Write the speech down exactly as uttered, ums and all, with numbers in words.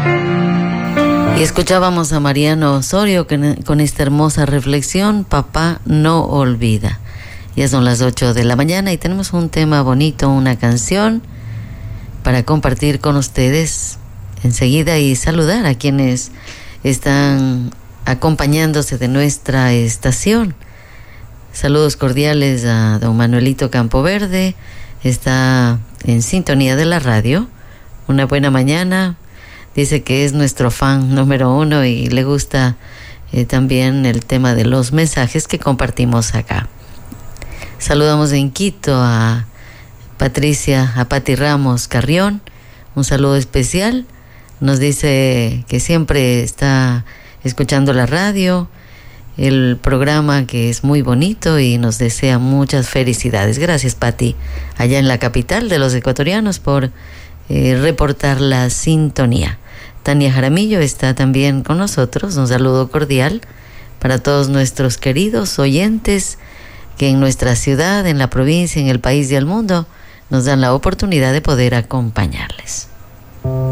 Y escuchábamos a Mariano Osorio con esta hermosa reflexión, Papá no olvida. Ya son las ocho de la mañana y tenemos un tema bonito, una canción para compartir con ustedes enseguida y saludar a quienes están acompañándose de nuestra estación. Saludos cordiales a don Manuelito Campoverde, está en sintonía de la radio. Una buena mañana, dice que es nuestro fan número uno y le gusta eh, también el tema de los mensajes que compartimos acá. Saludamos en Quito a Patricia, a Pati Ramos Carrión, un saludo especial. Nos dice que siempre está escuchando la radio, el programa que es muy bonito y nos desea muchas felicidades. Gracias, Pati, allá en la capital de los ecuatorianos por eh, reportar la sintonía. Tania Jaramillo está también con nosotros, un saludo cordial para todos nuestros queridos oyentes que en nuestra ciudad, en la provincia, en el país y el mundo nos dan la oportunidad de poder acompañarles.